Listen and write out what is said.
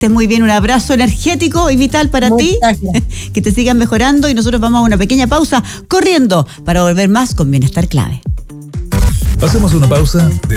estés muy bien, un abrazo energético y vital para ti, que te sigan mejorando y nosotros vamos a una pequeña pausa corriendo para volver más con Bienestar Clave. Hacemos una pausa.